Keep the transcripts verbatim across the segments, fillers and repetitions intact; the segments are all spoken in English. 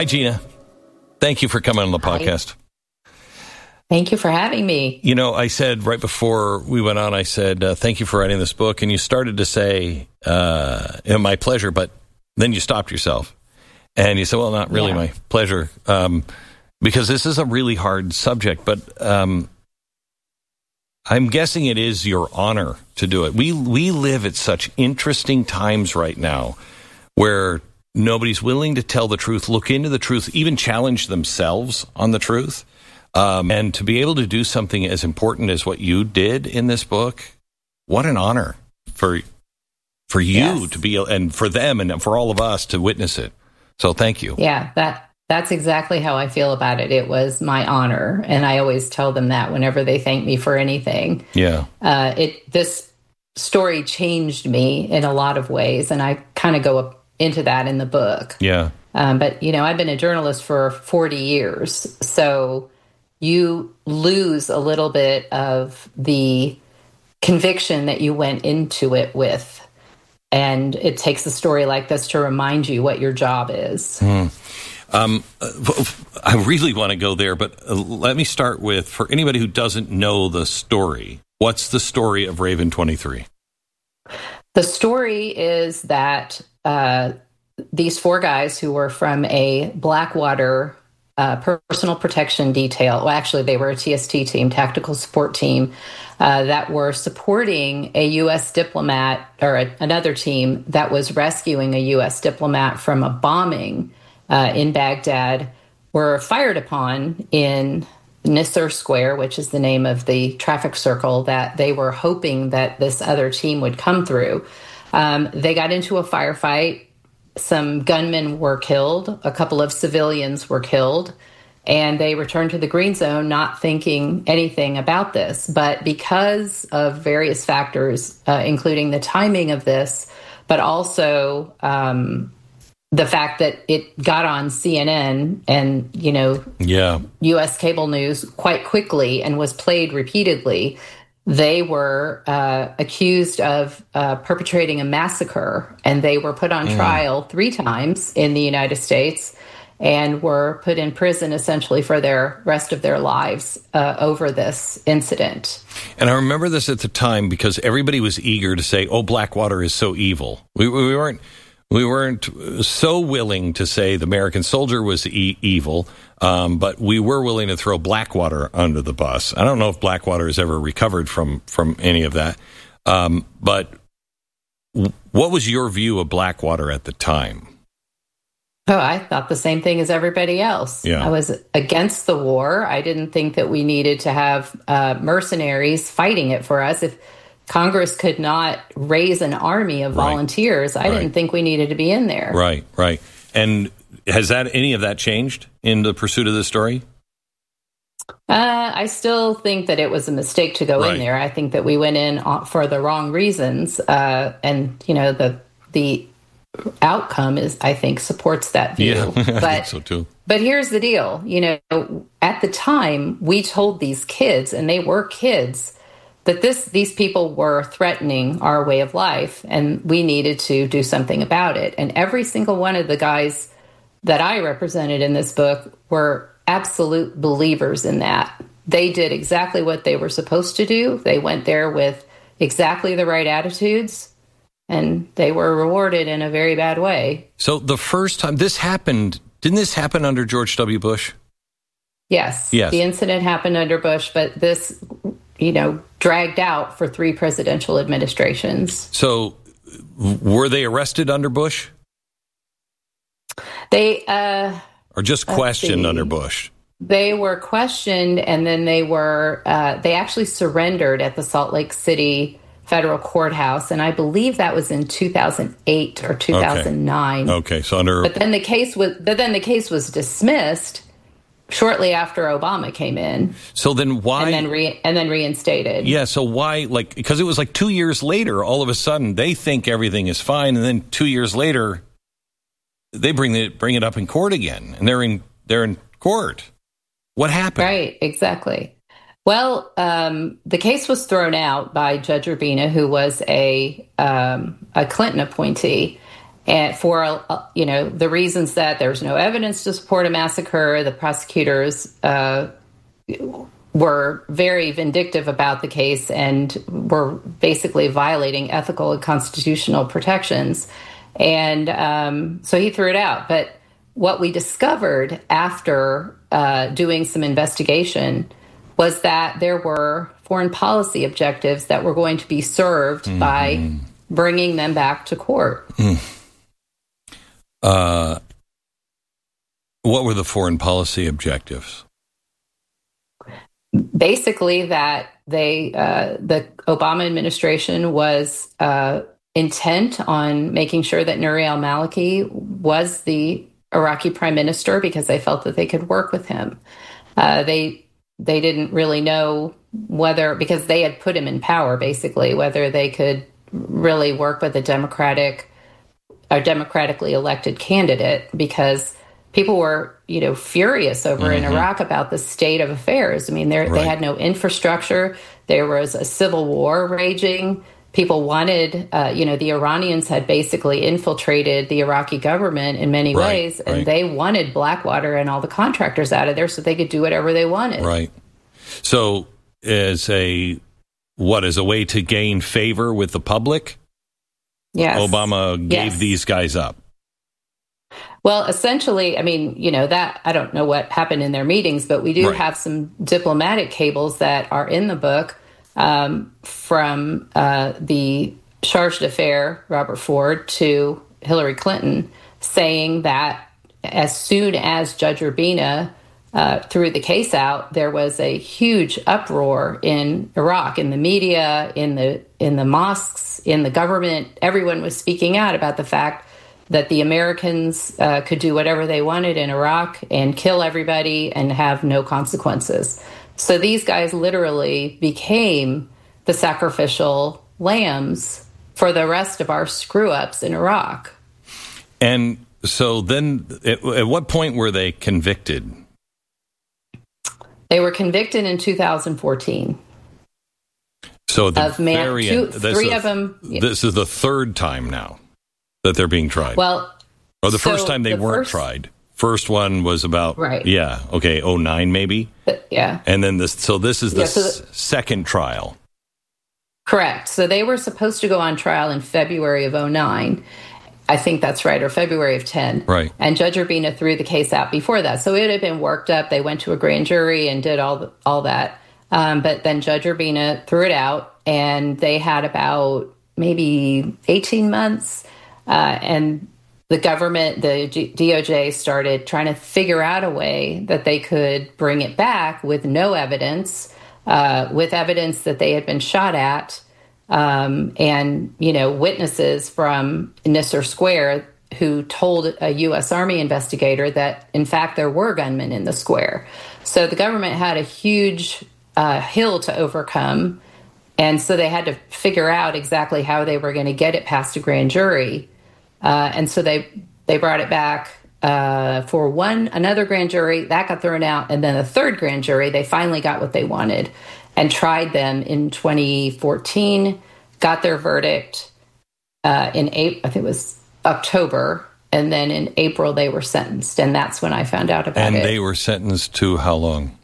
Hi, Gina. Thank you for coming on the Hi. podcast. Thank you for having me. You know, I said right before we went on, I said, uh, thank you for writing this book. And you started to say, uh, my pleasure, but then you stopped yourself. And you said, well, not really Yeah. my pleasure, um, because this is a really hard subject. But um, I'm guessing it is your honor to do it. We we live at such interesting times right now where nobody's willing to tell the truth, look into the truth, even challenge themselves on the truth. Um, and to be able to do something as important as what you did in this book, what an honor for for you Yes. to be, and for them and for all of us to witness it. So thank you. Yeah, that that's exactly how I feel about it. It was my honor, and I always tell them that whenever they thank me for anything. Yeah. Uh, it this story changed me in a lot of ways, and I kind of go up into that in the book. Yeah. Um, but you know, I've been a journalist for forty years, so you lose a little bit of the conviction that you went into it with. And it takes a story like this to remind you what your job is. Hmm. Um, I really want to go there, but let me start with, for anybody who doesn't know the story, what's the story of Raven twenty-three? The story is that uh, these four guys who were from a Blackwater uh, personal protection detail, well, actually, they were a T S T team, tactical support team, uh, that were supporting a U S diplomat or a, another team that was rescuing a U S diplomat from a bombing uh, in Baghdad, were fired upon in Nisr Square, which is the name of the traffic circle that they were hoping that this other team would come through. Um, they got into a firefight. Some gunmen were killed. A couple of civilians were killed. And they returned to the green zone not thinking anything about this. But because of various factors, uh, including the timing of this, but also um, the fact that it got on C N N and, you know, Yeah. U S cable news quite quickly and was played repeatedly, they were uh, accused of uh, perpetrating a massacre, and they were put on Mm. trial three times in the United States and were put in prison essentially for their rest of their lives uh, over this incident. And I remember this at the time because everybody was eager to say, oh, Blackwater is so evil. We, we weren't we weren't so willing to say the American soldier was e- evil, um, but we were willing to throw Blackwater under the bus. I don't know if Blackwater has ever recovered from, from any of that. Um, but w- what was your view of Blackwater at the time? Oh, I thought the same thing as everybody else. Yeah. I was against the war. I didn't think that we needed to have uh, mercenaries fighting it for us. If Congress could not raise an army of Right. volunteers, I Right. didn't think we needed to be in there. Right, right. And has that any of that changed in the pursuit of this story? Uh, I still think that it was a mistake to go Right. in there. I think that we went in on- for the wrong reasons, uh, and you know the the outcome is, I think, supports that view. Yeah, I think But so too. But here's the deal. You know, at the time, we told these kids, and they were kids, that this these people were threatening our way of life, and we needed to do something about it. And every single one of the guys that I represented in this book were absolute believers in that. They did exactly what they were supposed to do. They went there with exactly the right attitudes, and they were rewarded in a very bad way. So the first time this happened, didn't this happen under George W. Bush? Yes. Yes. The incident happened under Bush, but this, you know, dragged out for three presidential administrations. So were they arrested under Bush They uh, or just Let's questioned see. under Bush? they were questioned, and then they were uh, they actually surrendered at the Salt Lake City federal courthouse, and I believe that was in two thousand eight or two thousand nine. Okay, so under But then the case was but then the case was dismissed shortly after Obama came in, so then why? and then re- and then reinstated. Yeah, so why? Like because it was like two years later, all of a sudden they think everything is fine, and then two years later they bring it bring it up in court again, and they're in they're in court. What happened? Right, exactly. Well, um, the case was thrown out by Judge Urbina, who was a um, a Clinton appointee, And for, uh, you know, the reasons that there's no evidence to support a massacre, the prosecutors uh, were very vindictive about the case and were basically violating ethical and constitutional protections. And um, so he threw it out. But what we discovered after uh, doing some investigation was that there were foreign policy objectives that were going to be served mm-hmm. by bringing them back to court. Mm. Uh, what were the foreign policy objectives? Basically, that they, uh, the Obama administration was uh, intent on making sure that Nouri al-Maliki was the Iraqi prime minister because they felt that they could work with him. Uh, they they didn't really know whether, because they had put him in power, basically, whether they could really work with a democratic a democratically elected candidate, because people were, you know, furious over mm-hmm. in Iraq about the state of affairs. I mean, right. they had no infrastructure. There was a civil war raging. People wanted, uh, you know, the Iranians had basically infiltrated the Iraqi government in many right. ways, and right. they wanted Blackwater and all the contractors out of there so they could do whatever they wanted. Right. So as a, what, as a way to gain favor with the public? Yes. Obama gave yes. these guys up. Well, essentially, I mean, you know, that I don't know what happened in their meetings, but we do right. have some diplomatic cables that are in the book um, from uh, the charge d'affaires, Robert Ford, to Hillary Clinton, saying that as soon as Judge Urbina uh, threw the case out, there was a huge uproar in Iraq, in the media, in the in the mosques, in the government. Everyone was speaking out about the fact that the Americans uh, could do whatever they wanted in Iraq and kill everybody and have no consequences. So these guys literally became the sacrificial lambs for the rest of our screw-ups in Iraq. And so then at, at what point were they convicted? They were convicted in two thousand fourteen. So the of man, very two, end, three a, of them. This is the third time now that they're being tried. Well, or the so first time they the weren't first, tried. First one was about right. Yeah. Okay. oh nine maybe. But, yeah. And then this. So this is the, yeah, so the s- second trial. Correct. So they were supposed to go on trial in February of oh nine. I think that's right, or February of ten. Right. And Judge Urbina threw the case out before that. So it had been worked up. They went to a grand jury and did all the, all that. Um, but then Judge Urbina threw it out, and they had about maybe eighteen months. Uh, and the government, the G- D O J, started trying to figure out a way that they could bring it back with no evidence, uh, with evidence that they had been shot at. Um, and, you know, witnesses from Nisser Square who told a U S Army investigator that, in fact, there were gunmen in the square. So the government had a huge uh, hill to overcome. And so they had to figure out exactly how they were going to get it past a grand jury. Uh, and so they they brought it back uh, for one another grand jury. That got thrown out. And then the third grand jury, they finally got what they wanted and tried them in twenty fourteen, got their verdict uh, in April, I think it was October, and then in April they were sentenced, and that's when I found out about and it. And they were sentenced to how long?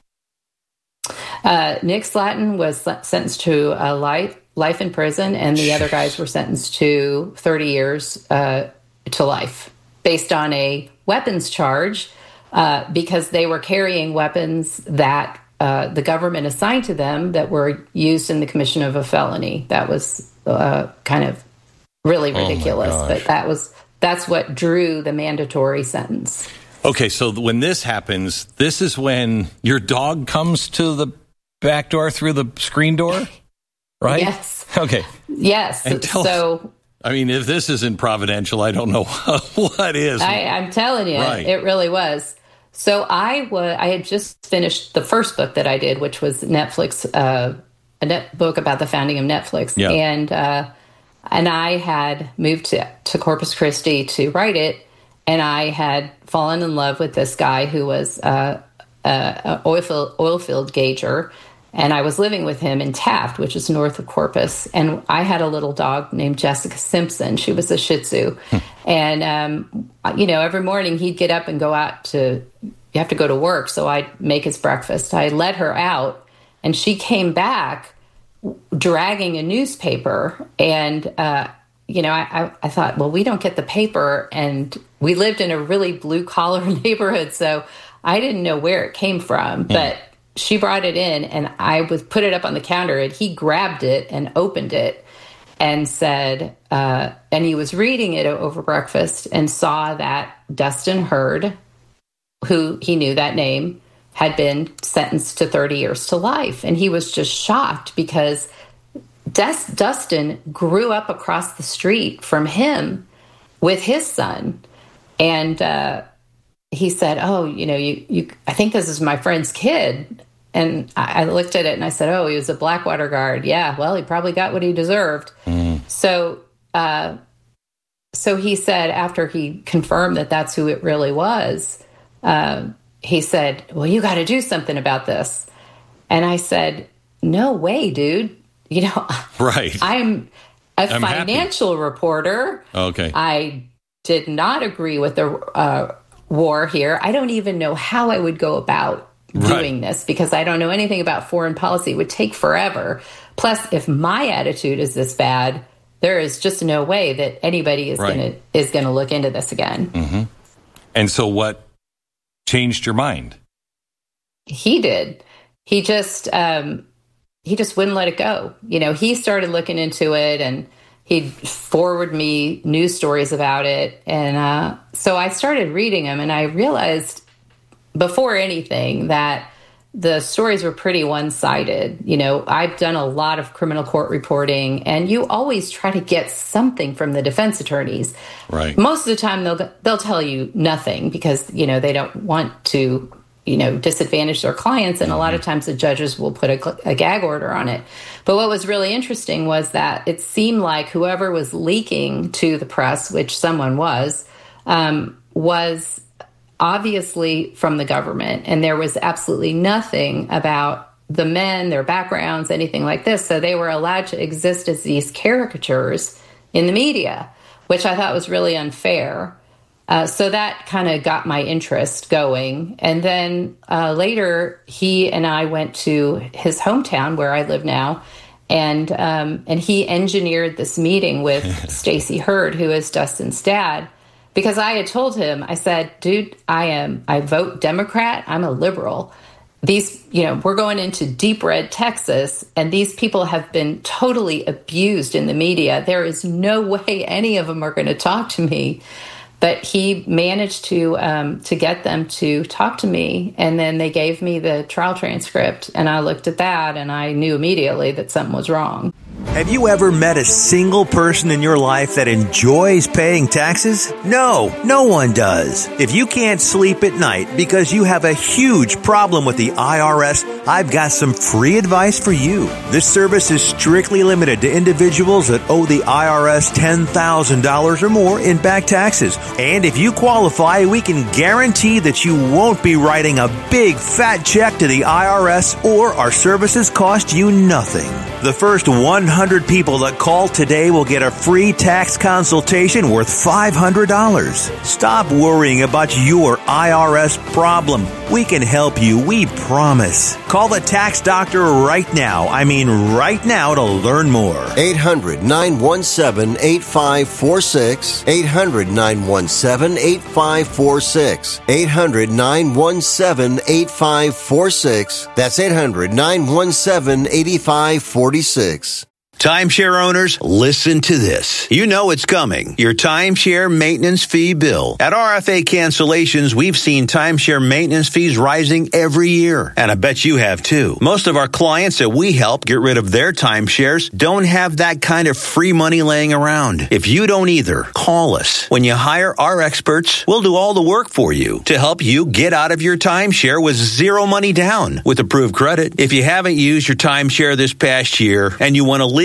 Uh, Nick Slatton was sentenced to a life, life in prison, and the other guys were sentenced to thirty years uh, to life, based on a weapons charge, uh, because they were carrying weapons that Uh, the government assigned to them that were used in the commission of a felony. That was uh, kind of really ridiculous, oh but that was that's what drew the mandatory sentence. Okay, so when this happens, this is when your dog comes to the back door through the screen door, right? Yes. Okay. Yes. So, us, I mean, if this isn't providential, I don't know what is. I, I'm telling you, right. It really was. So I was, I had just finished the first book that I did, which was Netflix, uh, a net book about the founding of Netflix. Yeah. And, uh, and I had moved to, to Corpus Christi to write it. And I had fallen in love with this guy who was, uh, uh, an oil field, oil field gauger. And I was living with him in Taft, which is north of Corpus. And I had a little dog named Jessica Simpson. She was a Shih Tzu. And, um, you know, every morning he'd get up and go out to, you have to go to work. So I'd make his breakfast. I let her out, and she came back dragging a newspaper. And, uh, you know, I, I thought, well, we don't get the paper. And we lived in a really blue collar neighborhood. So I didn't know where it came from. Mm. But she brought it in, and I would put it up on the counter, and he grabbed it and opened it and said, uh, and he was reading it over breakfast and saw that Dustin Hurd, who he knew that name, had been sentenced to thirty years to life. And he was just shocked because Des- Dustin grew up across the street from him with his son. And uh, he said, oh, you know, you, you, I think this is my friend's kid. And I looked at it and I said, oh, he was a Blackwater guard. Yeah, well, he probably got what he deserved. Mm. So uh, so he said, after he confirmed that that's who it really was, uh, he said, well, you got to do something about this. And I said, no way, dude. You know, right. I'm a I'm financial happy. reporter. Okay. I did not agree with the uh, war here. I don't even know how I would go about doing right. this, because I don't know anything about foreign policy. It would take forever. Plus, if my attitude is this bad, there is just no way that anybody is right. going to is going to look into this again. Mm-hmm. And so, what changed your mind? He did. He just um, he just wouldn't let it go. You know, he started looking into it, and he'd forward me news stories about it, and uh, so I started reading them, and I realized, before anything, that the stories were pretty one-sided. You know, I've done a lot of criminal court reporting, and you always try to get something from the defense attorneys. Right. Most of the time, they'll they'll tell you nothing because, you know, they don't want to, you know, disadvantage their clients. And mm-hmm. a lot of times the judges will put a, a gag order on it. But what was really interesting was that it seemed like whoever was leaking to the press, which someone was, um, was obviously from the government, and there was absolutely nothing about the men, their backgrounds, anything like this. So they were allowed to exist as these caricatures in the media, which I thought was really unfair. Uh, so that kind of got my interest going. And then uh, later, he and I went to his hometown where I live now, and um, and he engineered this meeting with Stacey Hurd, who is Dustin's dad. Because I had told him, I said, dude, I am, I vote Democrat. I'm a liberal. These, you know, we're going into deep red Texas, and these people have been totally abused in the media. There is no way any of them are going to talk to me. But he managed to um, to get them to talk to me, and then they gave me the trial transcript, and I looked at that, and I knew immediately that something was wrong. Have you ever met a single person in your life that enjoys paying taxes? No, no one does. If you can't sleep at night because you have a huge problem with the I R S, I've got some free advice for you. This service is strictly limited to individuals that owe the I R S ten thousand dollars or more in back taxes. And if you qualify, we can guarantee that you won't be writing a big fat check to the I R S, or our services cost you nothing. The first one hundred people that call today will get a free tax consultation worth five hundred dollars. Stop worrying about your I R S problem. We can help you, we promise. Call the tax doctor right now. I mean right now to learn more. eight hundred, nine one seven, eight five four six. eight hundred, nine one seven, eight five four six. eight hundred, nine one seven, eight five four six. That's eight hundred, nine one seven, eight five four six. Timeshare owners, listen to this. You know it's coming. Your timeshare maintenance fee bill. At R F A Cancellations, we've seen timeshare maintenance fees rising every year. And I bet you have too. Most of our clients that we help get rid of their timeshares don't have that kind of free money laying around. If you don't either, call us. When you hire our experts, we'll do all the work for you to help you get out of your timeshare with zero money down with approved credit. If you haven't used your timeshare this past year and you want to legally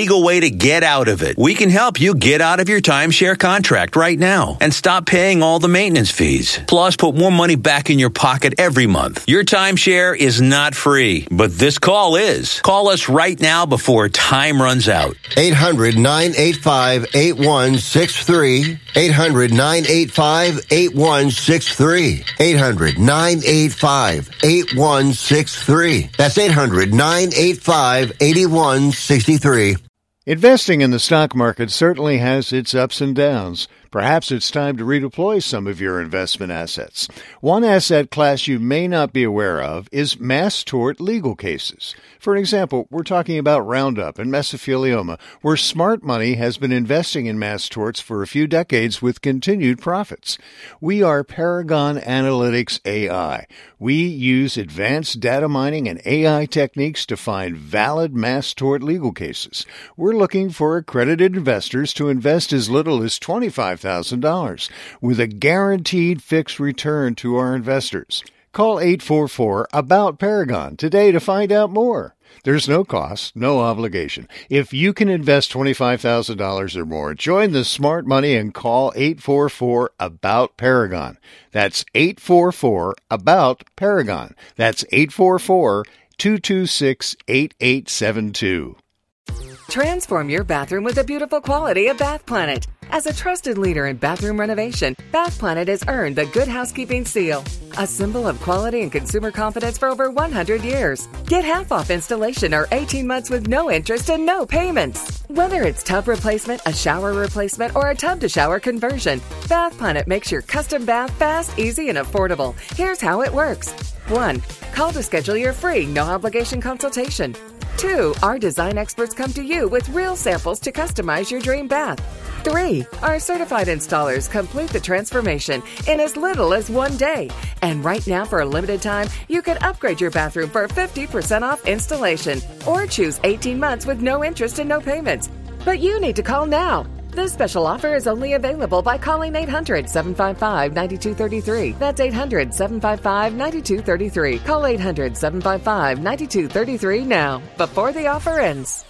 legal way to get out of it. We can help you get out of your timeshare contract right now and stop paying all the maintenance fees. Plus, put more money back in your pocket every month. Your timeshare is not free, but this call is. Call us right now before time runs out. eight hundred, nine eight five, eight one six three. eight hundred, nine eight five, eight one six three. eight hundred, nine eight five, eight one six three. That's eight hundred, nine eight five, eight one six three. Investing in the stock market certainly has its ups and downs. Perhaps it's time to redeploy some of your investment assets. One asset class you may not be aware of is mass tort legal cases. For example, we're talking about Roundup and mesothelioma, where smart money has been investing in mass torts for a few decades with continued profits. We are Paragon Analytics A I. We use advanced data mining and A I techniques to find valid mass tort legal cases. We're looking for accredited investors to invest as little as twenty-five thousand dollars with a guaranteed fixed return to our investors. Call eight four four, A B O U T, Paragon today to find out more. There's no cost, no obligation. If you can invest twenty-five thousand dollars or more, join the smart money and call eight four four, A B O U T, Paragon. That's eight four four, A B O U T, Paragon. That's eight four four, two two six, eight eight seven two. Transform your bathroom with the beautiful quality of Bath Planet. As a trusted leader in bathroom renovation, Bath Planet has earned the Good Housekeeping Seal, a symbol of quality and consumer confidence for over one hundred years. Get half off installation or eighteen months with no interest and no payments. Whether it's tub replacement, a shower replacement, or a tub-to-shower conversion, Bath Planet makes your custom bath fast, easy, and affordable. Here's how it works. One, call to schedule your free, no-obligation consultation. Two, our design experts come to you with real samples to customize your dream bath. Three, our certified installers complete the transformation in as little as one day. And right now, for a limited time, you can upgrade your bathroom for fifty percent off installation or choose eighteen months with no interest and no payments. But you need to call now. This special offer is only available by calling eight hundred, seven five five, nine two three three. That's eight hundred, seven five five, nine two three three. Call eight hundred, seven five five, nine two three three now, before the offer ends.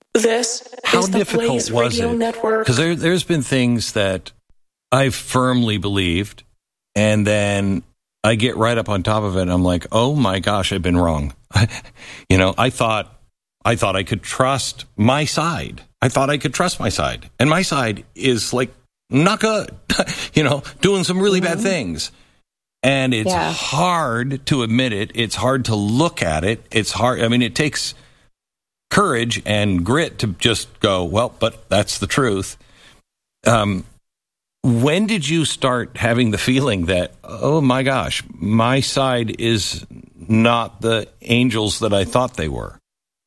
This How is the difficult Blaze was Radio it? Network. Because there, there's been things that I firmly believed, and then I get right up on top of it, and I'm like, oh my gosh, I've been wrong. you know, I thought, I thought I could trust my side. I thought I could trust my side. And my side is like not good, you know, doing some really mm-hmm. bad things. And it's yeah. hard to admit it. It's hard to look at it. It's hard. I mean, it takes courage and grit to just go, well, but that's the truth. Um, when did you start having the feeling that, oh my gosh, my side is not the angels that I thought they were?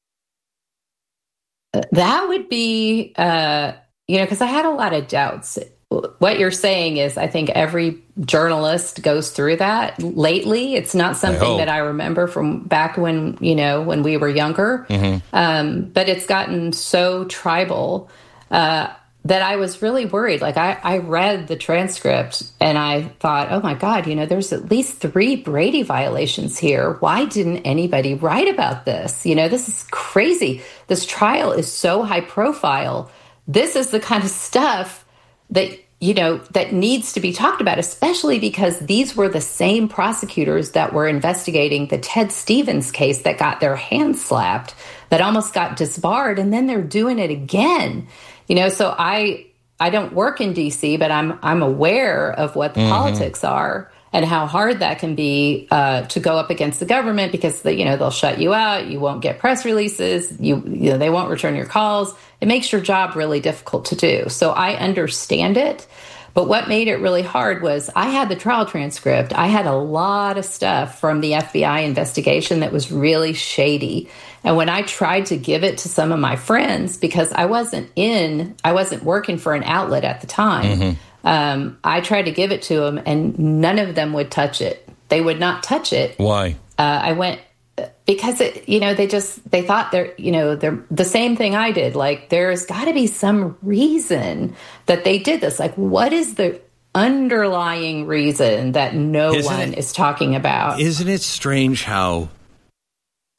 That would be, uh, you know, because I had a lot of doubts. What you're saying is, I think every journalist goes through that lately. It's not something I that I remember from back when, you know, when we were younger. Mm-hmm. Um, but it's gotten so tribal uh, that I was really worried. Like I, I read the transcript and I thought, oh my God, you know, there's at least three Brady violations here. Why didn't anybody write about this? You know, this is crazy. This trial is so high profile. This is the kind of stuff that, you know, that needs to be talked about, especially because these were the same prosecutors that were investigating the Ted Stevens case that got their hands slapped, that almost got disbarred, and then they're doing it again. You know, so I I don't work in D C, but I'm I'm aware of what the mm-hmm. politics are and how hard that can be uh, to go up against the government because the, you know they'll shut you out, you won't get press releases, you you know they won't return your calls. It makes your job really difficult to do. So I understand it. But what made it really hard was I had the trial transcript. I had a lot of stuff from the F B I investigation that was really shady. And when I tried to give it to some of my friends, because I wasn't in, I wasn't working for an outlet at the time, mm-hmm. um, I tried to give it to them and none of them would touch it. They would not touch it. Why? Uh, I went, because it, you know, they just, they thought they're, you know, they're the same thing I did. Like, there's got to be some reason that they did this. Like, what is the underlying reason that no isn't one it, is talking about? Isn't it strange how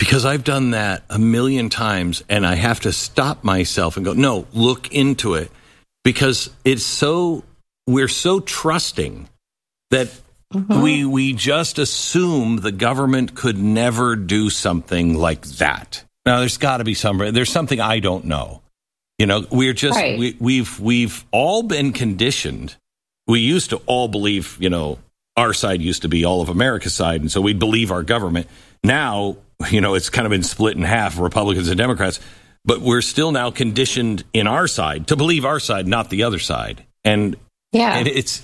because I've done that a million times, and I have to stop myself and go, no, look into it, because it's so, we're so trusting that mm-hmm. we we just assume the government could never do something like that. Now, there's got to be some, there's something I don't know. You know, we're just, right. we, we've we've all been conditioned. We used to all believe, you know, our side used to be all of America's side, and so we'd believe our government. Now, you know, it's kind of been split in half, Republicans and Democrats, but we're still now conditioned in our side to believe our side, not the other side. And yeah, and it's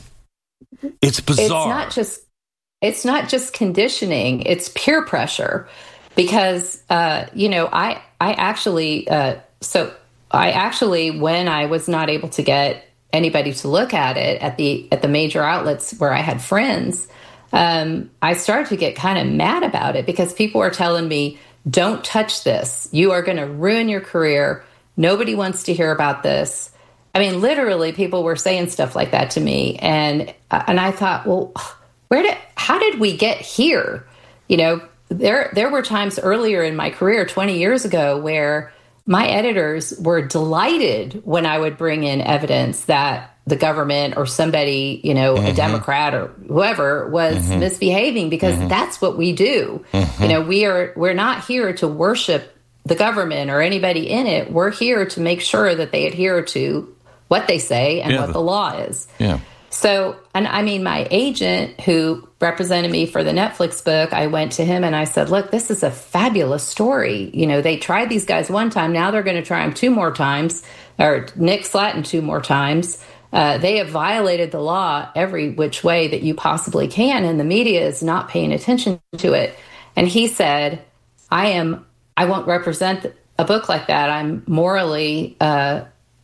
it's bizarre. It's not just it's not just conditioning; it's peer pressure. Because uh, you know, I I actually uh, so I actually when I was not able to get anybody to look at it at the at the major outlets where I had friends. Um, I started to get kind of mad about it because people were telling me, don't touch this. You are going to ruin your career. Nobody wants to hear about this. I mean, literally, people were saying stuff like that to me. And and I thought, well, where did, how did we get here? You know, there there were times earlier in my career, twenty years ago, where my editors were delighted when I would bring in evidence that the government or somebody, you know, mm-hmm. a Democrat or whoever was mm-hmm. misbehaving, because mm-hmm. that's what we do. Mm-hmm. You know, we are, we're not here to worship the government or anybody in it. We're here to make sure that they adhere to what they say and yeah. what the law is. Yeah. So, and I mean, my agent who represented me for the Netflix book, I went to him and I said, look, this is a fabulous story. You know, they tried these guys one time. Now they're going to try them two more times, or Nick Slatton two more times. Uh, they have violated the law every which way that you possibly can, and the media is not paying attention to it. And he said, I am, I won't represent a book like that. I'm morally, uh,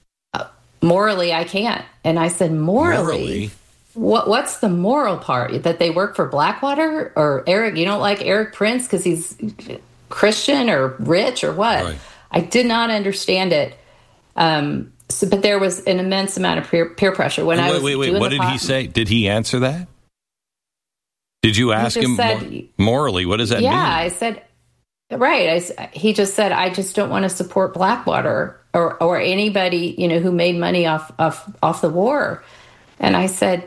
morally, I can't. And I said, morally? morally? What, what's the moral part? That they work for Blackwater? Or Eric, you don't like Eric Prince because he's Christian or rich or what? Right. I did not understand it. Um, So, but there was an immense amount of peer, peer pressure when wait, I was wait, wait, doing what the did pot- he say? Did he answer that? Did you ask him said, mor- morally? What does that yeah, mean? Yeah, I said, right. I, he just said, I just don't want to support Blackwater or or anybody, you know, who made money off off off the war. And I said,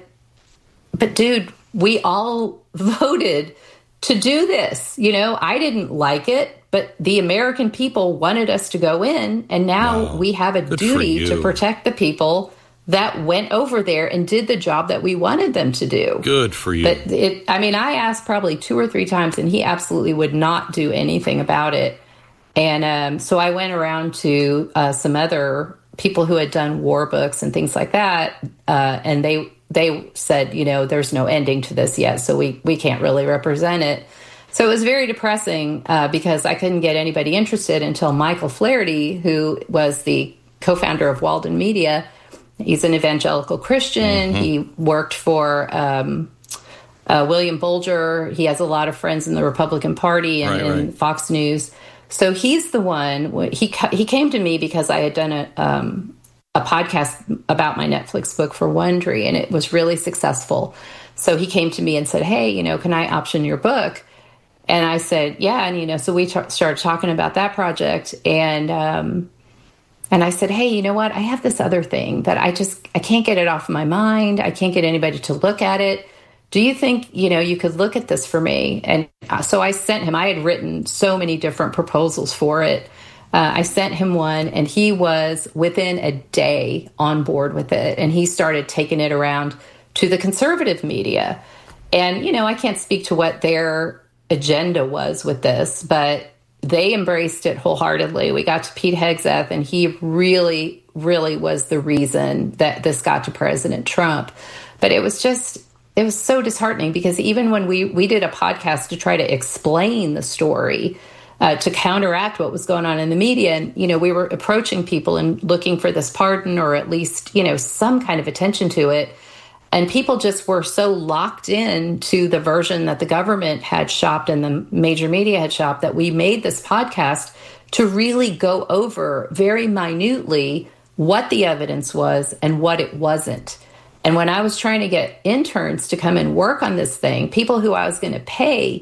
but dude, we all voted to do this. You know, I didn't like it, but the American people wanted us to go in, and now wow. we have a Good duty to protect the people that went over there and did the job that we wanted them to do. Good for you. But it, I mean, I asked probably two or three times, and he absolutely would not do anything about it. And um, so I went around to uh, some other people who had done war books and things like that, uh, and they they said, you know, there's no ending to this yet, so we, we can't really represent it. So it was very depressing uh, because I couldn't get anybody interested until Michael Flaherty, who was the co-founder of Walden Media. He's an evangelical Christian. Mm-hmm. He worked for um, uh, William Bolger. He has a lot of friends in the Republican Party and right, in right. Fox News. So he's the one. He he came to me because I had done a um, a podcast about my Netflix book for Wondery, and it was really successful. So he came to me and said, "Hey, you know, can I option your book?" And I said, "Yeah." And you know, so we t- started talking about that project, and um, and I said, "Hey, you know what? I have this other thing that I just I can't get it off my mind. I can't get anybody to look at it. Do you think, you know, you could look at this for me?" And so I sent him, I had written so many different proposals for it. Uh, I sent him one, and he was within a day on board with it. And he started taking it around to the conservative media. And, you know, I can't speak to what their agenda was with this, but they embraced it wholeheartedly. We got to Pete Hegseth, and he really, really was the reason that this got to President Trump. But it was just... It was so disheartening because even when we, we did a podcast to try to explain the story, uh, to counteract what was going on in the media, and, you know, we were approaching people and looking for this pardon or at least, you know, some kind of attention to it. And people just were so locked in to the version that the government had shopped and the major media had shopped that we made this podcast to really go over very minutely what the evidence was and what it wasn't. And when I was trying to get interns to come and work on this thing, people who I was going to pay,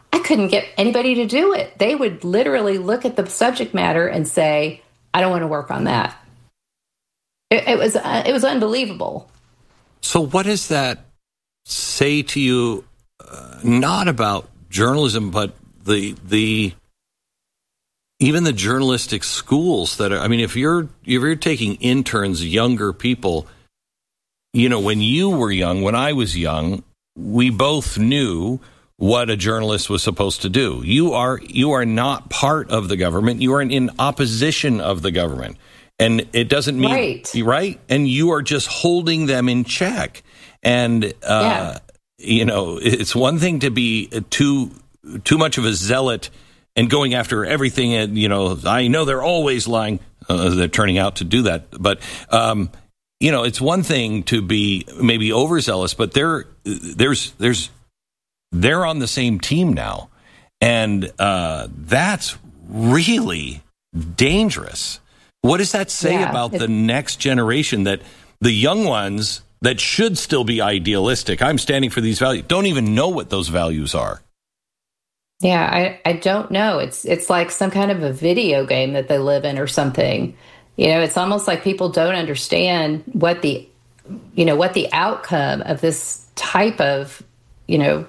I couldn't get anybody to do it. They would literally look at the subject matter and say, I don't want to work on that. It, it was uh, it was unbelievable. So what does that say to you, uh, not about journalism, but the the even the journalistic schools that are, I mean, if you're if you're taking interns, younger people, you know, when you were young, when I was young, we both knew what a journalist was supposed to do. You are you are not part of the government. You are in opposition of the government. And it doesn't mean, right. right? And you are just holding them in check. And, uh, yeah. you know, it's one thing to be too too much of a zealot and going after everything. And, you know, I know they're always lying. Uh, they're turning out to do that. But, um, you know, it's one thing to be maybe overzealous, but there, there's there's they're on the same team now. And uh, that's really dangerous. What does that say yeah, about the next generation, that the young ones that should still be idealistic, I'm standing for these values, don't even know what those values are? Yeah, I, I don't know. It's it's like some kind of a video game that they live in or something. You know, it's almost like people don't understand what the, you know, what the outcome of this type of, you know,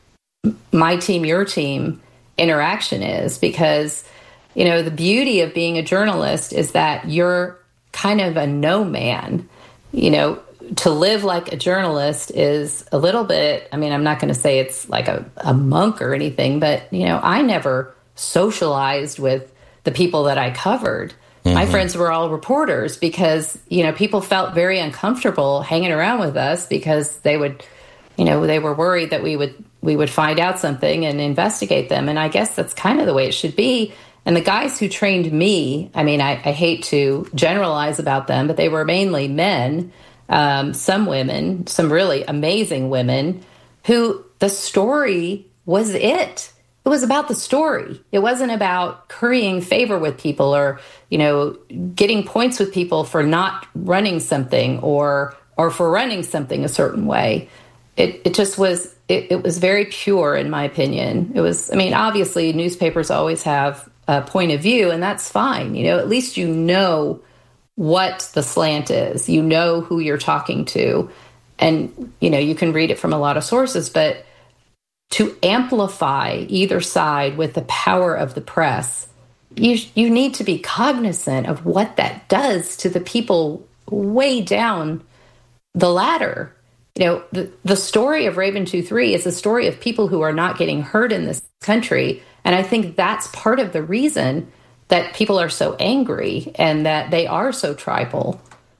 my team, your team interaction is, because, you know, the beauty of being a journalist is that you're kind of a no man. You know, to live like a journalist is a little bit, I mean, I'm not going to say it's like a, a monk or anything, but, you know, I never socialized with the people that I covered. Mm-hmm. My friends were all reporters because, you know, people felt very uncomfortable hanging around with us because they would, you know, they were worried that we would we would find out something and investigate them. And I guess that's kind of the way it should be. And the guys who trained me, I mean, I, I hate to generalize about them, but they were mainly men, um, some women, some really amazing women, who the story was it. It was about the story. It wasn't about currying favor with people or, you know, getting points with people for not running something or or for running something a certain way. It it just was, it, it was very pure, in my opinion. It was, I mean, obviously newspapers always have a point of view, and that's fine. You know, at least you know what the slant is. You know who you're talking to. And, you know, you can read it from a lot of sources, but to amplify either side with the power of the press, you you need to be cognizant of what that does to the people way down the ladder. You know, the, the story of Raven two three is a story of people who are not getting hurt in this country. And I think that's part of the reason that people are so angry and that they are so tribal.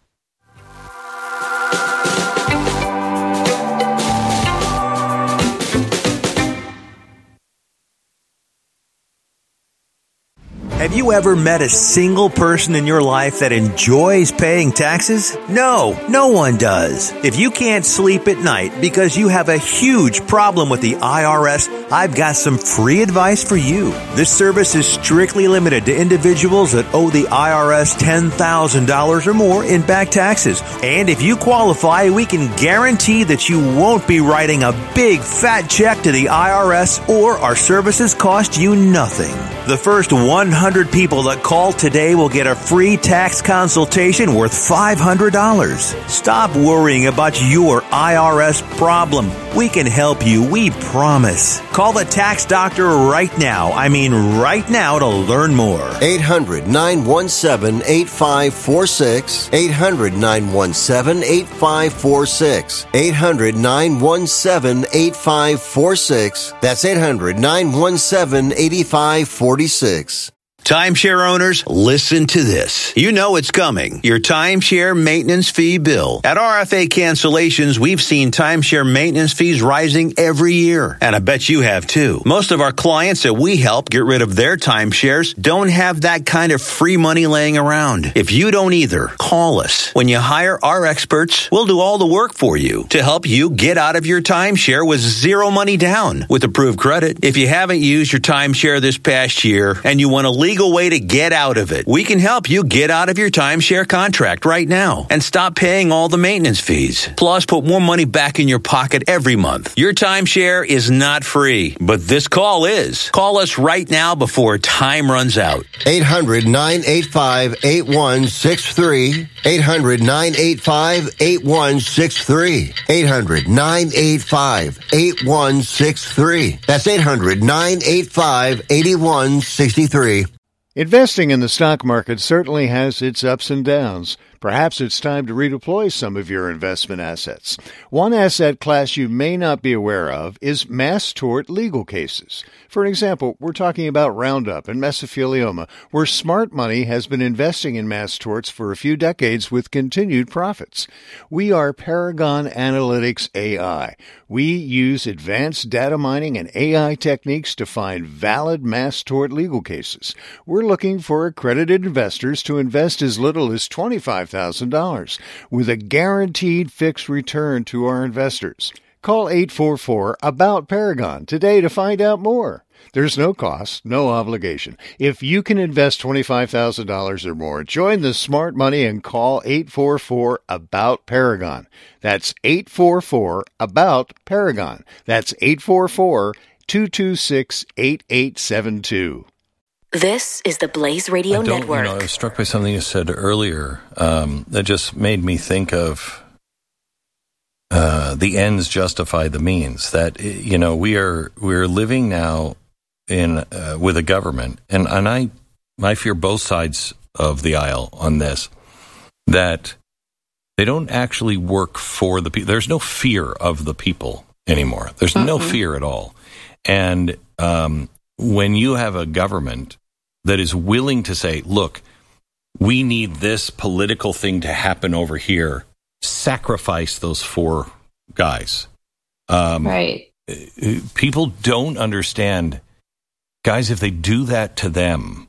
Have you ever met a single person in your life that enjoys paying taxes? No, no one does. If you can't sleep at night because you have a huge problem with the I R S, I've got some free advice for you. This service is strictly limited to individuals that owe the I R S ten thousand dollars or more in back taxes. And if you qualify, we can guarantee that you won't be writing a big fat check to the I R S, or our services cost you nothing. The first one hundred people that call today will get a free tax consultation worth five hundred dollars. Stop worrying about your I R S problem. We can help you, we promise. Call the tax doctor right now. I mean right now to learn more. eight hundred, nine one seven, eight five four six. eight hundred, nine one seven, eight five four six. eight hundred, nine one seven, eight five four six. That's eight hundred, nine one seven, eight five four six. Timeshare owners, listen to this. You know it's coming. Your timeshare maintenance fee bill. At R F A Cancellations, we've seen timeshare maintenance fees rising every year. And I bet you have too. Most of our clients that we help get rid of their timeshares don't have that kind of free money laying around. If you don't either, call us. When you hire our experts, we'll do all the work for you to help you get out of your timeshare with zero money down with approved credit. If you haven't used your timeshare this past year and you want to legally legal way to get out of it. We can help you get out of your timeshare contract right now and stop paying all the maintenance fees. Plus, put more money back in your pocket every month. Your timeshare is not free, but this call is. Call us right now before time runs out. eight hundred, nine eight five, eight one six three. eight hundred, nine eight five, eight one six three. eight hundred, nine eight five, eight one six three. That's eight hundred, nine eight five, eight one six three. Investing in the stock market certainly has its ups and downs. Perhaps it's time to redeploy some of your investment assets. One asset class you may not be aware of is mass tort legal cases. For example, we're talking about Roundup and mesothelioma, where smart money has been investing in mass torts for a few decades with continued profits. We are Paragon Analytics A I. We use advanced data mining and A I techniques to find valid mass tort legal cases. We're looking for accredited investors to invest as little as twenty-five thousand dollars with a guaranteed fixed return to our investors. Call eight four four, A B O U T, Paragon today to find out more. There's no cost, no obligation. If you can invest twenty-five thousand dollars or more, join the smart money and call eight four four, A B O U T, Paragon. That's eight four four, A B O U T, Paragon. That's eight four four, two two six, eight eight seven two. This is the Blaze Radio I don't, Network. You know, I was struck by something you said earlier um, that just made me think of uh, the ends justify the means. That, you know, we are we're living now in uh, with a government, and, and I I fear both sides of the aisle on this, that they don't actually work for the people. There's no fear of the people anymore. There's mm-hmm. no fear at all. And um, when you have a government that is willing to say, look, we need this political thing to happen over here, sacrifice those four guys. Um, right. People don't understand, guys, if they do that to them,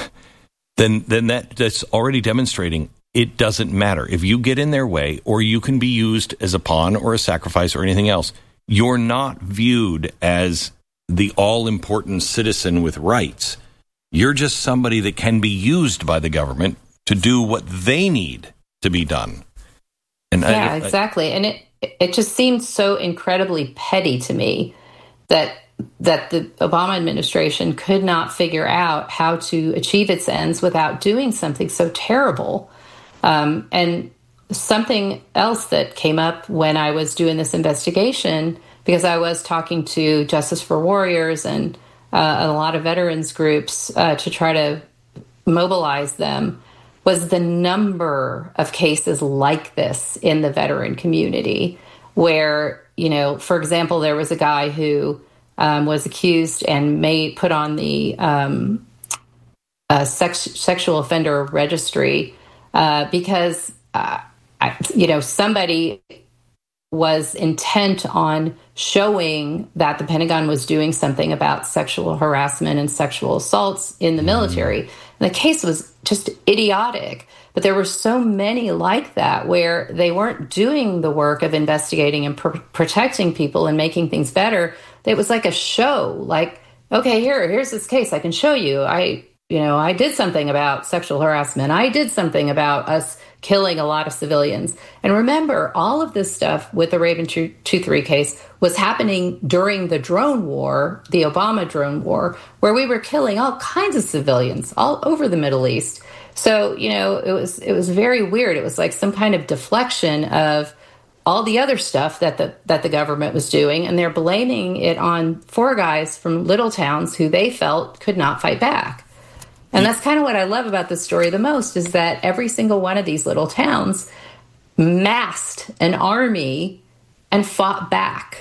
then then that, that's already demonstrating it doesn't matter. If you get in their way, or you can be used as a pawn or a sacrifice or anything else, you're not viewed as the all-important citizen with rights. You're just somebody that can be used by the government to do what they need to be done. And yeah, I, exactly. And it it just seems so incredibly petty to me that that the Obama administration could not figure out how to achieve its ends without doing something so terrible. Um, and something else that came up when I was doing this investigation, because I was talking to Justice for Warriors and uh, a lot of veterans groups uh, to try to mobilize them, was the number of cases like this in the veteran community where, you know, for example, there was a guy who um, was accused and may put on the um, uh, sex, sexual offender registry uh, because, uh, I, you know, somebody was intent on showing that the Pentagon was doing something about sexual harassment and sexual assaults in the military. And the case was just idiotic. But there were so many like that where they weren't doing the work of investigating and pr- protecting people and making things better. It was like a show, like, okay, here, here's this case. I can show you. I, you know, I did something about sexual harassment. I did something about us killing a lot of civilians. And remember, all of this stuff with the Raven two three case was happening during the drone war, the Obama drone war, where we were killing all kinds of civilians all over the Middle East. So, you know, it was it was very weird. It was like some kind of deflection of all the other stuff that the that the government was doing, and they're blaming it on four guys from little towns who they felt could not fight back. And that's kind of what I love about this story the most, is that every single one of these little towns massed an army and fought back.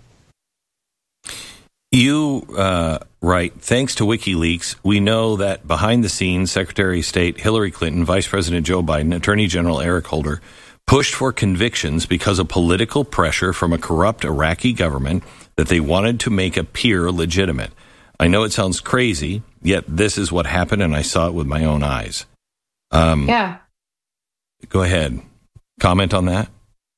You uh, write, thanks to WikiLeaks, we know that behind the scenes, Secretary of State Hillary Clinton, Vice President Joe Biden, Attorney General Eric Holder pushed for convictions because of political pressure from a corrupt Iraqi government that they wanted to make appear legitimate. I know it sounds crazy, yet this is what happened, and I saw it with my own eyes. Um, yeah. Go ahead. Comment on that.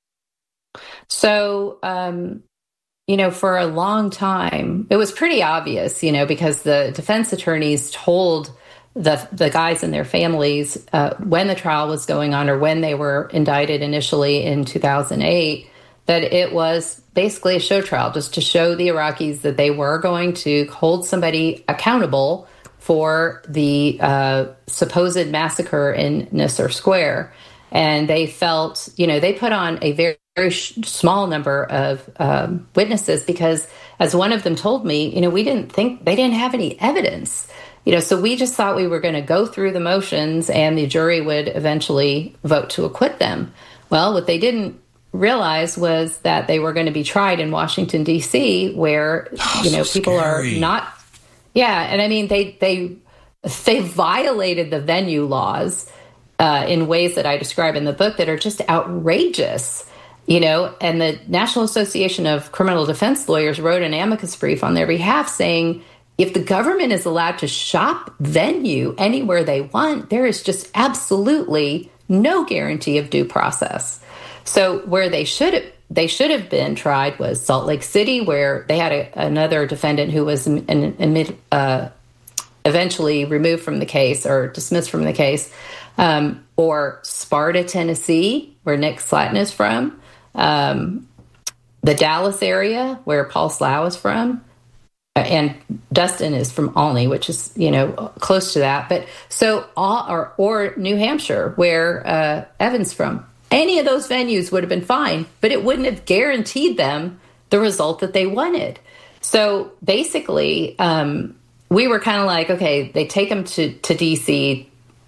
So, um, you know, for a long time, it was pretty obvious, you know, because the defense attorneys told the the guys and their families, uh, when the trial was going on or when they were indicted initially in two thousand eight, that it was basically a show trial just to show the Iraqis that they were going to hold somebody accountable for the uh, supposed massacre in Nisour Square. And they felt, you know, they put on a very, very sh- small number of um, witnesses because, as one of them told me, you know, we didn't think, they didn't have any evidence. You know, so we just thought we were going to go through the motions and the jury would eventually vote to acquit them. Well, what they didn't realize was that they were going to be tried in Washington, D C, where, oh, you know, so people scary. are not, yeah. And I mean, they, they, they violated the venue laws uh, in ways that I describe in the book that are just outrageous, you know, and the National Association of Criminal Defense Lawyers wrote an amicus brief on their behalf saying, if the government is allowed to shop venue anywhere they want, there is just absolutely no guarantee of due process. So where they should have, they should have been tried was Salt Lake City, where they had a, another defendant who was an, an, uh, eventually removed from the case or dismissed from the case, um, or Sparta, Tennessee, where Nick Slatton is from, um, the Dallas area, where Paul Slough is from, and Dustin is from Olney, which is, you know, close to that. But so, all, or, or New Hampshire, where uh, Evan's from. Any of those venues would have been fine, but it wouldn't have guaranteed them the result that they wanted. So basically, um, we were kind of like, okay, they take them to, to D C,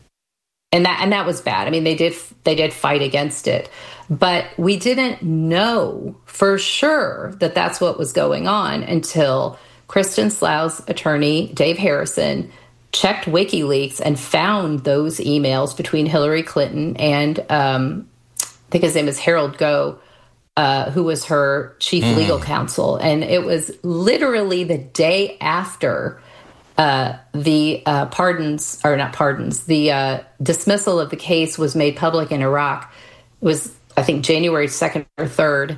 and that and that was bad. I mean, they did they did fight against it, but we didn't know for sure that that's what was going on until Kristen Slough's attorney, Dave Harrison, checked WikiLeaks and found those emails between Hillary Clinton and um, I think his name is Harold Goh, uh, who was her chief mm. legal counsel. And it was literally the day after uh, the uh, pardons, or not pardons, the uh, dismissal of the case was made public in Iraq. It was, I think, January second or third.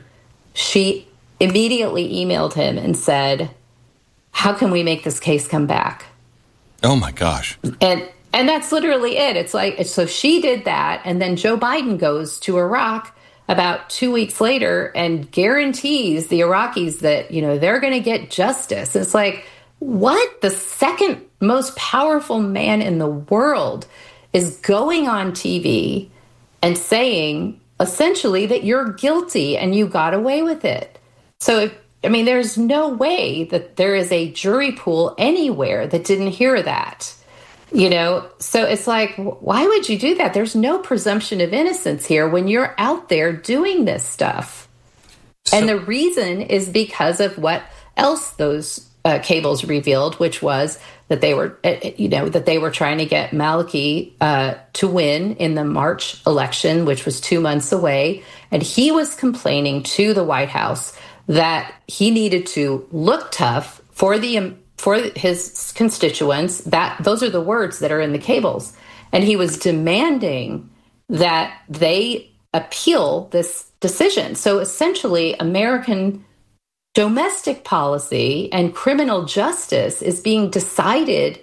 She immediately emailed him and said, how can we make this case come back? Oh, my gosh. And and that's literally it. It's like, so she did that, and then Joe Biden goes to Iraq about two weeks later and guarantees the Iraqis that, you know, they're going to get justice. It's like, what? The second most powerful man in the world is going on T V and saying, essentially, that you're guilty and you got away with it. So, if, I mean, there's no way that there is a jury pool anywhere that didn't hear that. You know, so it's like, why would you do that? There's no presumption of innocence here when you're out there doing this stuff. So, and the reason is because of what else those uh, cables revealed, which was that they were, you know, that they were trying to get Maliki uh, to win in the March election, which was two months away. And he was complaining to the White House that he needed to look tough for the for his constituents. That those are the words that are in the cables. And he was demanding that they appeal this decision. So essentially, American domestic policy and criminal justice is being decided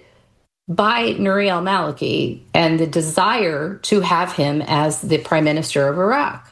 by Nouri al-Maliki and the desire to have him as the prime minister of Iraq.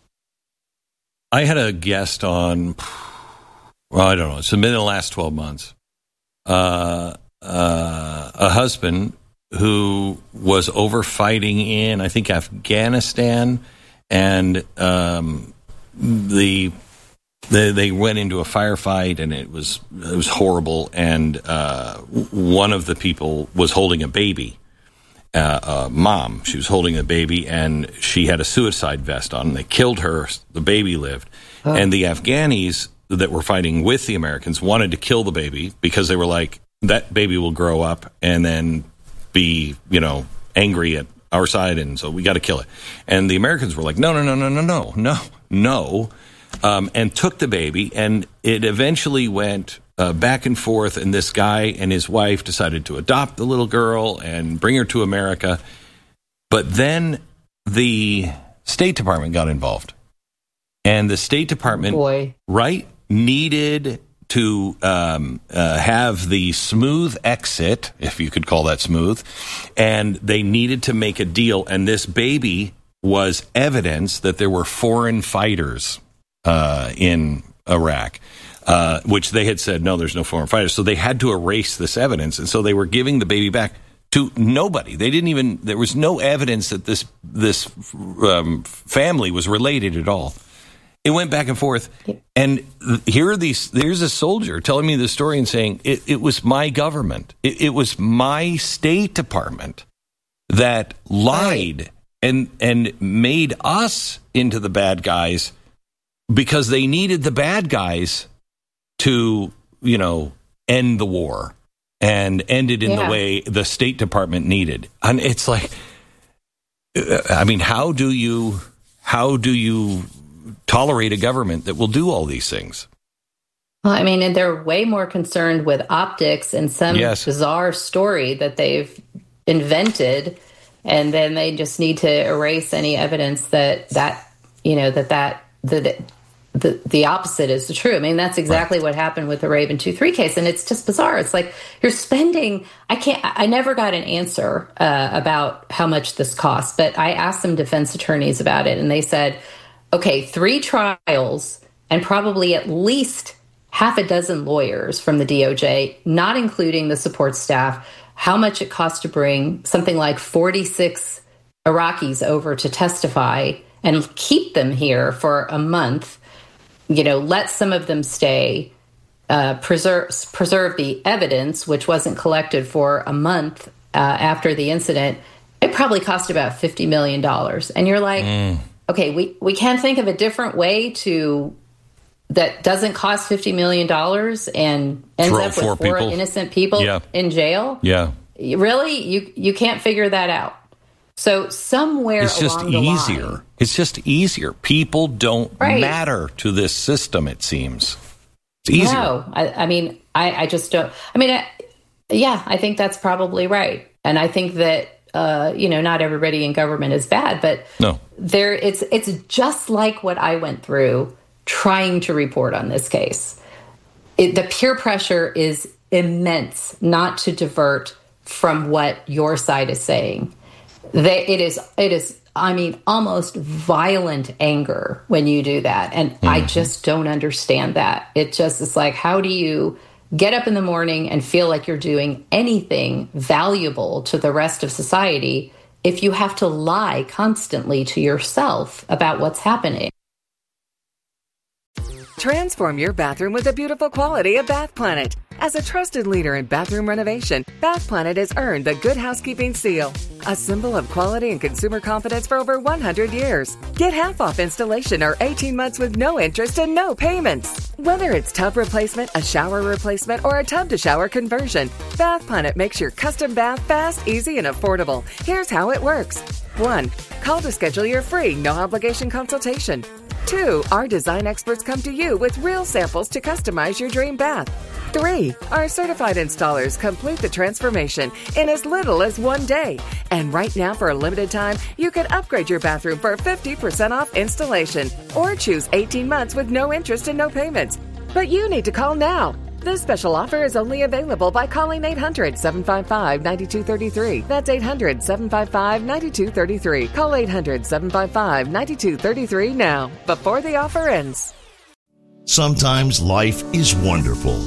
I had a guest on, well, I don't know, it's been in the last twelve months. Uh, uh, a husband who was over fighting in, I think, Afghanistan, and um, the, the they went into a firefight, and it was it was horrible. And uh, one of the people was holding a baby, uh, a mom. She was holding a baby, and she had a suicide vest on. They killed her. The baby lived, oh. And the Afghanis that were fighting with the Americans wanted to kill the baby because they were like, that baby will grow up and then be, you know, angry at our side, and so we got to kill it. And the Americans were like, no, no, no, no, no, no, no, no, um, and took the baby, and it eventually went uh, back and forth, and this guy and his wife decided to adopt the little girl and bring her to America. But then the State Department got involved. And the State Department, Boy. right, needed to um, uh, have the smooth exit, if you could call that smooth, and they needed to make a deal. And this baby was evidence that there were foreign fighters uh, in Iraq, uh, which they had said, no, there's no foreign fighters. So they had to erase this evidence. And so they were giving the baby back to nobody. They didn't even, there was no evidence that this, this um, family was related at all. It went back and forth. And here are these, there's a soldier telling me the story and saying, it, it was my government. It, it was my State Department that lied right. and, and made us into the bad guys because they needed the bad guys to, you know, end the war and end it in yeah. the way the State Department needed. And it's like, I mean, how do you, how do you tolerate a government that will do all these things? Well, I mean, and they're way more concerned with optics and some yes. bizarre story that they've invented, and then they just need to erase any evidence that that you know that that the the, the opposite is true. I mean, that's exactly right. what happened with the Raven two three case, and it's just bizarre. It's like you're spending. I can't. I never got an answer uh, about how much this costs, but I asked some defense attorneys about it, and they said, okay, three trials and probably at least half a dozen lawyers from the D O J, not including the support staff, how much it costs to bring something like forty-six Iraqis over to testify and keep them here for a month, you know, let some of them stay, uh, preserve, preserve the evidence, which wasn't collected for a month uh, after the incident. It probably cost about fifty million dollars. And you're like, mm. okay, we, we can't think of a different way to that doesn't cost fifty million dollars and ends Throw up with four, four people. innocent people yeah. in jail. Yeah. Really? You you can't figure that out. So somewhere it's just along the easier. line, it's just easier. People don't right. matter to this system, it seems. It's easier. No, I, I mean, I, I just don't. I mean, I, yeah, I think that's probably right. And I think that, uh, you know, not everybody in government is bad, but no. there it's it's just like what I went through trying to report on this case. It, the peer pressure is immense not to divert from what your side is saying. They, it is, it is, I mean, almost violent anger when you do that. And mm-hmm. I just don't understand that. It just is like, how do you get up in the morning and feel like you're doing anything valuable to the rest of society if you have to lie constantly to yourself about what's happening? Transform your bathroom with the beautiful quality of Bath Planet. As a trusted leader in bathroom renovation, Bath Planet has earned the Good Housekeeping seal, a symbol of quality and consumer confidence for over one hundred years. Get half off installation or eighteen months with no interest and no payments. Whether it's tub replacement, a shower replacement, or a tub-to-shower conversion, Bath Planet makes your custom bath fast, easy, and affordable. Here's how it works. One, call to schedule your free, no-obligation consultation. Two, our design experts come to you with real samples to customize your dream bath. Three, our certified installers complete the transformation in as little as one day. And right now, for a limited time, you can upgrade your bathroom for fifty percent off installation or choose eighteen months with no interest and no payments. But you need to call now. This special offer is only available by calling eight hundred, seven five five, nine two three three. That's eight hundred, seven five five, nine two three three. Call eight hundred, seven five five, nine two three three now, before the offer ends. Sometimes life is wonderful,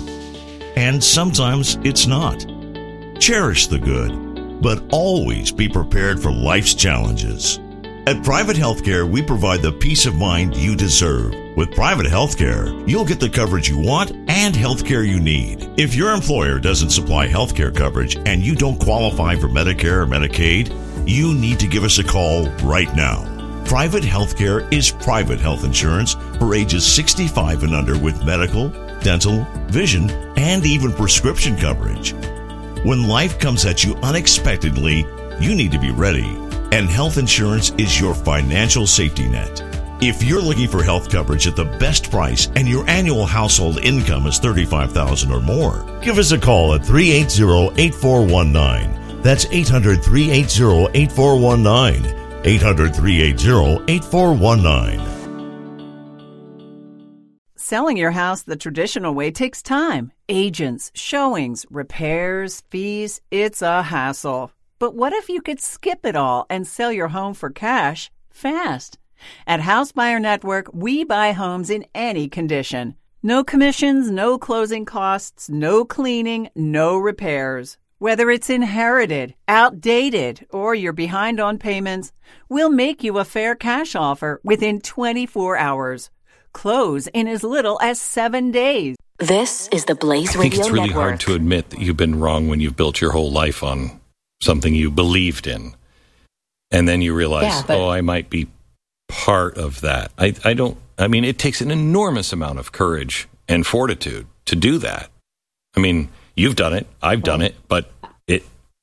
and sometimes it's not. Cherish the good, but always be prepared for life's challenges. At Private Healthcare, we provide the peace of mind you deserve. With Private Healthcare, you'll get the coverage you want and healthcare you need. If your employer doesn't supply healthcare coverage and you don't qualify for Medicare or Medicaid, you need to give us a call right now. Private Healthcare is private health insurance for ages sixty-five and under with medical, dental, vision, and even prescription coverage. When life comes at you unexpectedly, you need to be ready. And health insurance is your financial safety net. If you're looking for health coverage at the best price and your annual household income is thirty-five thousand dollars or more, give us a call at three eight zero, eight four one nine. That's eight hundred, three eight zero, eight four one nine. eight hundred, three eight zero, eight four one nine. Selling your house the traditional way takes time. Agents, showings, repairs, fees. It's a hassle. But what if you could skip it all and sell your home for cash fast? At House Buyer Network, we buy homes in any condition. No commissions, no closing costs, no cleaning, no repairs. Whether it's inherited, outdated, or you're behind on payments, we'll make you a fair cash offer within twenty-four hours. Close in as little as seven days. This is the Blaze Radio Network. I think it's really Network. hard to admit that you've been wrong when you've built your whole life on something you believed in. And then you realize, yeah, but- oh, I might be part of that. I, I don't, I mean, it takes an enormous amount of courage and fortitude to do that. I mean, you've done it, I've done it, but it,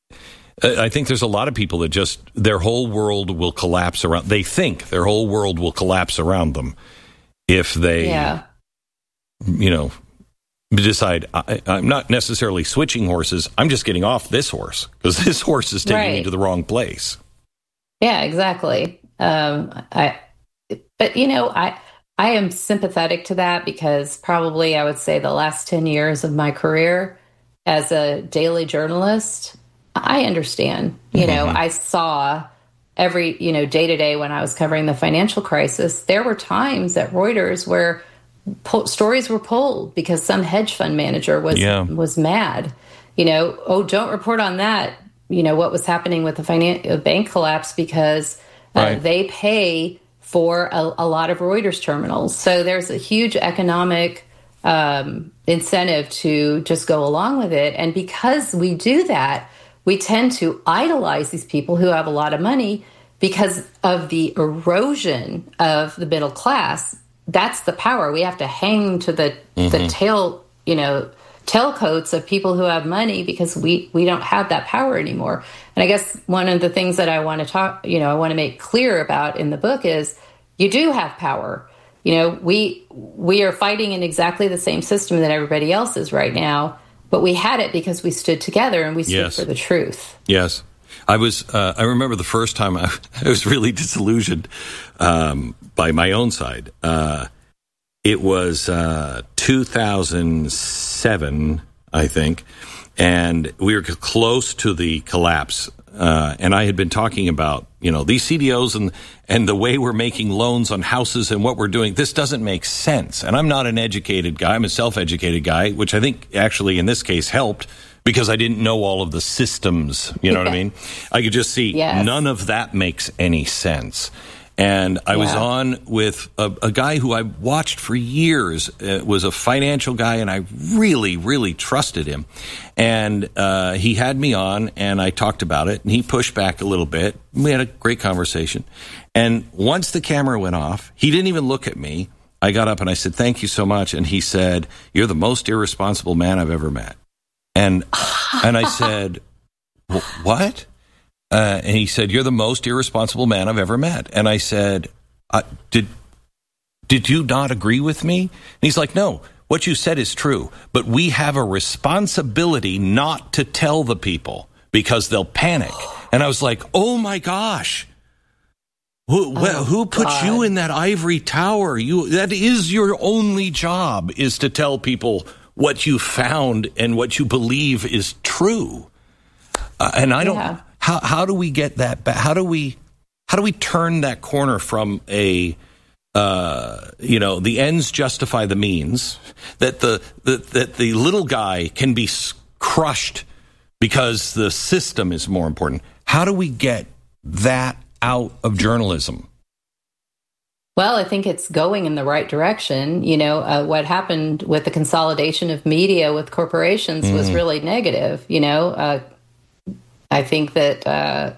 I think there's a lot of people that just, their whole world will collapse around, they think their whole world will collapse around them if they, yeah. you know, decide, I, I'm not necessarily switching horses, I'm just getting off this horse because this horse is taking right. me to the wrong place. Yeah, exactly. Um, I, but you know, I, I am sympathetic to that because probably I would say the last ten years of my career as a daily journalist, I understand, you mm-hmm. know, I saw every, you know, day to day when I was covering the financial crisis, there were times at Reuters where po- stories were pulled because some hedge fund manager was, yeah. was mad, you know, oh, don't report on that. You know, what was happening with the finan- bank collapse because uh, right. they pay for a, a lot of Reuters terminals. So there's a huge economic um, incentive to just go along with it. And because we do that, we tend to idolize these people who have a lot of money because of the erosion of the middle class. That's the power. We have to hang to the, mm-hmm. the tail, you know, tailcoats of people who have money because we, we don't have that power anymore. And I guess one of the things that I want to talk, you know, I want to make clear about in the book is you do have power. You know, we we are fighting in exactly the same system that everybody else is right now, but we had it because we stood together and we stood yes. for the truth. Yes. I was, uh, I remember the first time I, I was really disillusioned um, by my own side. Uh, It was uh, two thousand seven, I think, and we were close to the collapse. Uh, and I had been talking about, you know, these C D Os and, and the way we're making loans on houses and what we're doing. This doesn't make sense. And I'm not an educated guy. I'm a self-educated guy, which I think actually in this case helped because I didn't know all of the systems. You know yeah. what I mean? I could just see yes. none of that makes any sense. And I yeah. was on with a, a guy who I watched for years. It was a financial guy, and I really, really trusted him. And uh, he had me on, and I talked about it, and he pushed back a little bit. We had a great conversation. And once the camera went off, he didn't even look at me. I got up and I said, "Thank you so much." And he said, "You're the most irresponsible man I've ever met." And and I said, "What?" Uh, and he said, "You're the most irresponsible man I've ever met." And I said, uh, did did you not agree with me? And he's like, "No, what you said is true, but we have a responsibility not to tell the people because they'll panic." And I was like, "Oh my gosh, who, oh, who put God. you in that ivory tower? You that is your only job, is to tell people what you found and what you believe is true." Uh, and I don't. Yeah. How how do we get that back? How do we how do we turn that corner from a uh, you know, the ends justify the means, that the, the that the little guy can be crushed because the system is more important? How do we get that out of journalism? Well, I think it's going in the right direction. You know, uh, what happened with the consolidation of media with corporations mm. was really negative. You know. Uh, I think that uh,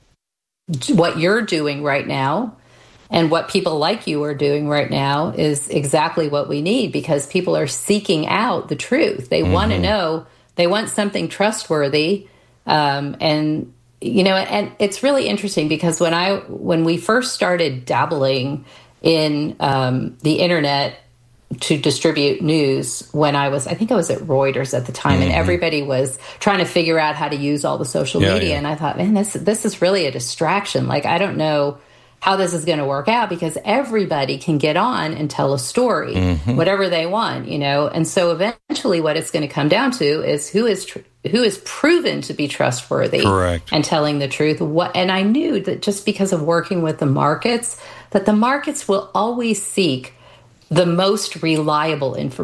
what you're doing right now and what people like you are doing right now is exactly what we need, because people are seeking out the truth. They mm-hmm. want to know, they want something trustworthy. Um, and, you know, and it's really interesting because when I, when we first started dabbling in um, the internet to distribute news, when I was, I think I was at Reuters at the time, mm-hmm. and everybody was trying to figure out how to use all the social yeah, media. Yeah. And I thought, man, this this is really a distraction. Like, I don't know how this is going to work out, because everybody can get on and tell a story, mm-hmm. whatever they want, you know. And so eventually what it's going to come down to is who is tr- who is proven to be trustworthy. Correct. And telling the truth. What, and I knew that just because of working with the markets, that the markets will always seek the most reliable information.